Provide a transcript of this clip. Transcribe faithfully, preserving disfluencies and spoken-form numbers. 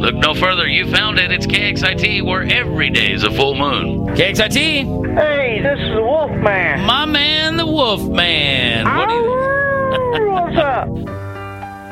Look no further. You found it. It's K X I T, where every day is a full moon. K X I T. Hey, this is the Wolf Man. My man, the Wolf Man. What do you... What's up?